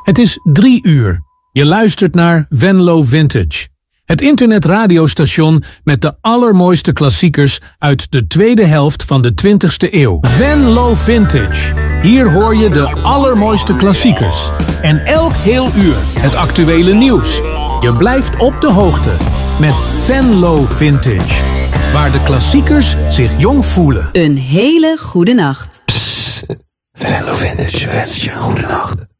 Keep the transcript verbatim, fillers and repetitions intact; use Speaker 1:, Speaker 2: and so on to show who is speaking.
Speaker 1: Het is drie uur. Je luistert naar Venlo Vintage. Het internetradiostation met de allermooiste klassiekers uit de tweede helft van de twintigste eeuw. Venlo Vintage. Hier hoor je de allermooiste klassiekers. En elk heel uur het actuele nieuws. Je blijft op de hoogte met Venlo Vintage. Waar de klassiekers zich jong voelen.
Speaker 2: Een hele goede nacht.
Speaker 3: Psst, Venlo Vintage wenst je een goede nacht.